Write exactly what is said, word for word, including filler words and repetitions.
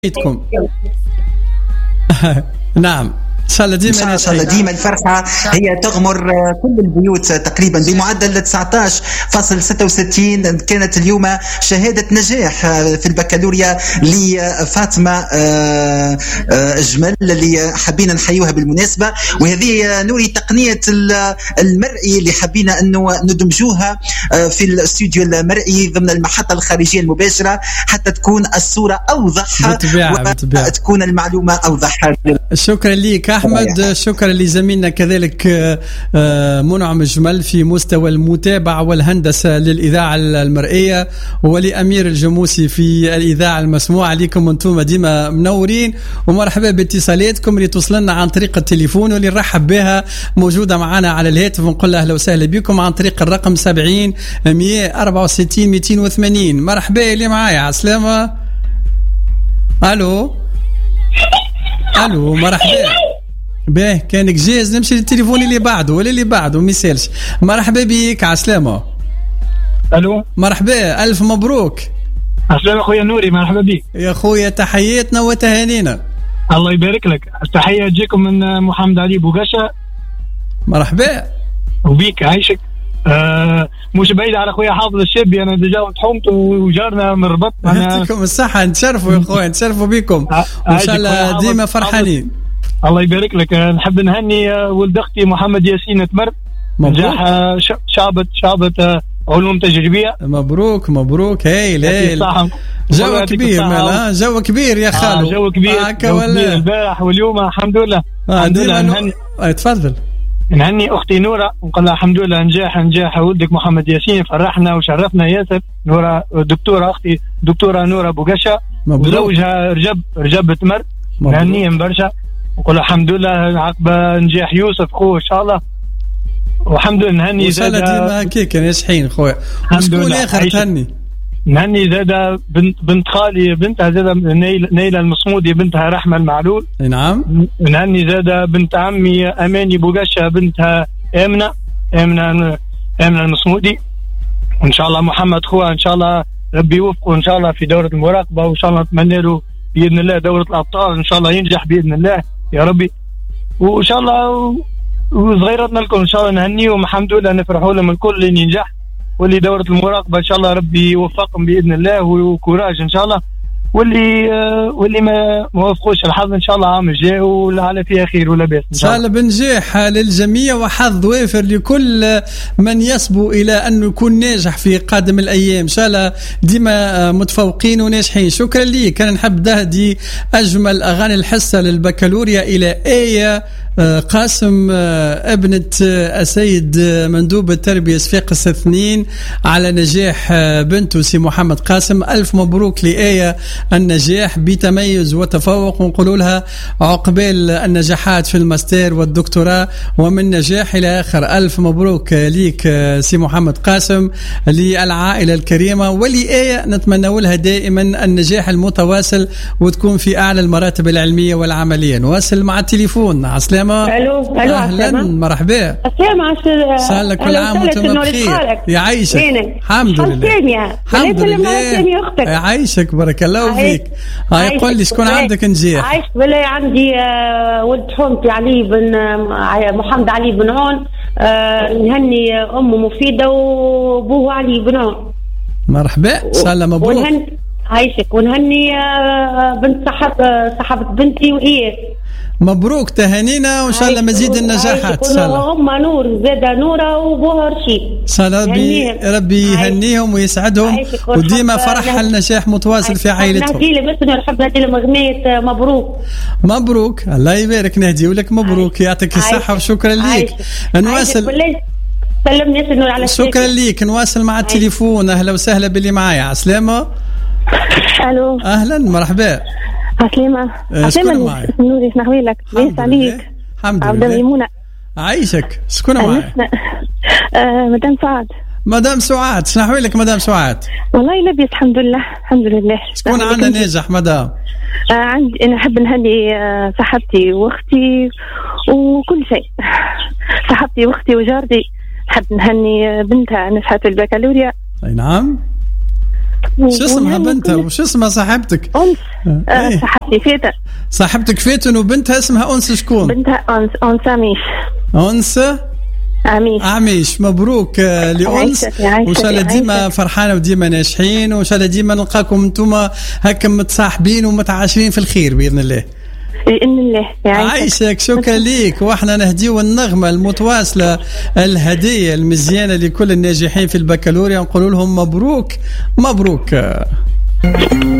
عيدكم. نعم إن شاء الله ديما إن شاء الله ديما الفرحة هي تغمر كل البيوت تقريبا بمعدل تسعة عشر فاصلة ستة وستين. كانت اليوم شهادة نجاح في البكالوريا لفاطمة جمل اللي حبينا نحيوها بالمناسبة، وهذه نوري تقنية المرئي اللي حبينا أنه ندمجوها في الاستوديو المرئي ضمن المحطة الخارجية المباشرة حتى تكون الصورة أوضح وتكون المعلومة أوضح. شكرا لك أحمد، شكرا لزميلنا كذلك منعم جمل في مستوى المتابعة والهندسة للإذاعة المرئية، ولأمير الجموسي في الإذاعة المسموعة. لكم أنتم ديما منورين، ومرحبا باتصالاتكم اللي توصلنا عن طريق التليفون واللي نرحب بها موجودة معنا على الهاتف، ونقول أهلا وسهلا بكم عن طريق الرقم سبعين مئة أربعة وستين مئتين وثمانين. مرحبا اللي معايا عسلامة. ألو ألو مرحبا. باه كانك جاهز نمشي للتليفون اللي بعده ولا اللي بعده ميسالش. مرحبا بك عسلامة. الو مرحبا، الف مبروك. عسلامة خويا نوري، مرحبا بك يا خويا، تحياتنا وتهانينا. الله يبارك لك. التحية تجيكم من محمد علي بوغاشا. مرحبا وبيك عايشك. آه مش بعيد على خويا حافظ الشابي، انا ديجا تحومت وجارنا من الربط. يعطيكم الصحة، نتشرفوا يا خويا، نتشرفوا بكم وان شاء الله ديما فرحانين. الله يبارك لك. نحب نهني ولد اختي محمد ياسين تمر نجاح شعبة شعبة علوم تجريبية. مبروك مبروك. هايل هايل، جو كبير مالا، جو كبير يا خالو. آه جو كبير هكا ولا البارح واليوم الحمد لله. آه الحمد لله. نهني آه تفضل. نهني اختي نوره ونقول لها الحمد لله نجاح نجاح ولدك محمد ياسين، فرحنا وشرفنا ياسر. نوره دكتوره اختي دكتوره نوره بوغاشا، وزوجها رجب رجب تمر. نهنيهم برشا نقول الحمد لله عقب نجاح يوسف خوه ان شاء الله. والحمد لله نهني زاد ديما هكاك ناجحين خويا. شكون اخر تهني؟ نهني زاد بنت بنت خالي بنتها زاد نيلة المصمودي بنتها رحمة المعلول. نعم. نهني زاد بنت عمي اماني بوغاشا بنتها امنه امنه امنه المصمودي. وان شاء الله محمد خوها ان شاء الله ربي يوفقه ان شاء الله في دورة المراقبة، وان شاء الله نتمنى له باذن الله دورة الابطال ان شاء الله ينجح باذن الله يا ربي. وان شاء الله وصغيراتنا الكل ان شاء الله نهنيهم الحمد لله، نفرحوا لهم الكل اللي ينجح، واللي دورة المراقبة ان شاء الله ربي يوفقهم باذن الله وكوراج ان شاء الله، واللي واللي ما موافقوش الحظ ان شاء الله عام الجاي ولا فيها خير ولا باس ان شاء الله. بنجاح للجميع وحظ وافر لكل من يسبو الى انه يكون ناجح في قادم الايام ان شاء الله. ديما متفوقين وناجحين. شكرا لي. كان نحب نهدي اجمل اغاني الحصه للبكالوريا الى ايه قاسم ابنة السيد مندوب التربية صفاقس اثنين على نجاح بنته سي محمد قاسم. ألف مبروك لآية النجاح بتميز وتفوق، ونقول لها عقبال النجاحات في الماستر والدكتوراه ومن نجاح إلى آخر. ألف مبروك ليك سي محمد قاسم، للعائلة الكريمة ولآية نتمنى لها دائما النجاح المتواصل وتكون في أعلى المراتب العلمية والعملية. نواصل مع التليفون. عسلامة. الو الو اهلا مرحبا. السلام سالك كل عام وانتم بخير. يعيشك. الحمد لله. الحمد لله. يعيشك بارك الله فيك. هاي قول لي شكون عندك نجاح؟ عايش بالله. عندي آه ولد حومتي علي بن آه محمد علي بن عون. آه نهني امه مفيده وابوه علي بن عون. مرحبا سلام مبروك. ونهني عايشك ونهني آه بنت صاحب صاحبه بنتي واياس. مبروك تهانينا وان شاء الله مزيد النجاحات. هم نور زاده نوره وابوها رشيد. ربي ربي يهنيهم ويسعدهم وديما فرحها النجاح متواصل في عائلتهم. نهدي لي بس نحب نهدي لهم اغنيه مبروك. مبروك الله يبارك. نهدي لك مبروك يعطيك الصحه وشكرا ليك. نواصل. سلمني نور على شكرا ليك. نواصل مع التليفون. اهلا وسهلا باللي معايا. عسلامه. الو اهلا مرحبا. عسلامة. عسلامة نوري شنحوي لك؟ ليس عليك؟ الحمد لله. عبد الميمونة. عايشك. شكون معايا؟ آه مدام سعاد. مدام سعاد شنحوي لك مدام سعاد؟ والله لبيس الحمد لله الحمد لله. شكون عندنا ناجح مدام؟ آه عندي أنا أحب نهني آه صاحبتي وأختي وكل شيء. صاحبتي وأختي وجارتي. نحب نهني بنتها نجحت في البكالوريا. أي نعم. شو اسمها بنتها وش اسمها صاحبتك؟ أنس. آه صاحبتي فاتن. صاحبتك فاتن وبنتها اسمها أنس شكون؟ بنتها أنس أنس عميش. أنس عميش. عميش مبروك لأنس، وإن شاء الله ديما فرحانة وديما ناجحين، وإن شاء الله ديما نلقاكم أنتم هكا متصاحبين ومتعاشرين في الخير بإذن الله. بإذن الله. عايشك، شكرا ليك. واحنا نهديو النغمة المتواصلة الهدية المزيانة لكل الناجحين في البكالوريا، نقول لهم مبروك مبروك.